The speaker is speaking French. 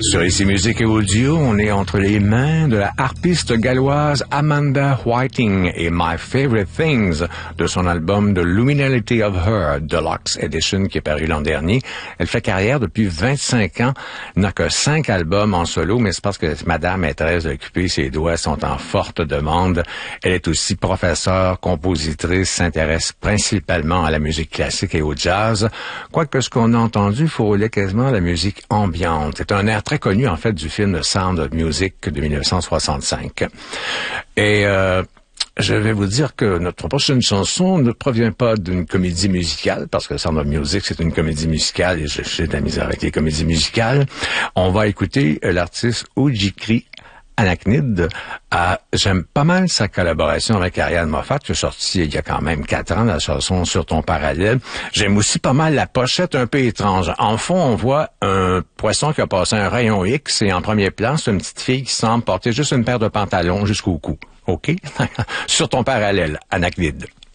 Sur Ici Musique et Audio, on est entre les mains de la harpiste galloise Amanda Whiting et My Favorite Things de son album The Luminality of Her Deluxe Edition qui est paru l'an dernier. Elle fait carrière depuis 25 ans, n'a que 5 albums en solo, mais c'est parce que madame est très occupée, ses doigts sont en forte demande. Elle est aussi professeure, compositrice, s'intéresse principalement à la musique classique et au jazz. Quoique ce qu'on a entendu frôlait quasiment la musique ambiante. C'est un air très connu, en fait, du film The Sound of Music de 1965. Et je vais vous dire que notre prochaine chanson ne provient pas d'une comédie musicale, parce que The Sound of Music, c'est une comédie musicale, et j'ai de la misère avec les comédies musicales. On va écouter l'artiste Ujikri Anaknid. J'aime pas mal sa collaboration avec Ariane Moffat, qui est sortie il y a quand même 4 ans, la chanson Sur ton parallèle. J'aime aussi pas mal la pochette un peu étrange. En fond, on voit un poisson qui a passé un rayon X, et en premier plan, c'est une petite fille qui semble porter juste une paire de pantalons jusqu'au cou. OK? Sur ton parallèle, Anaknid.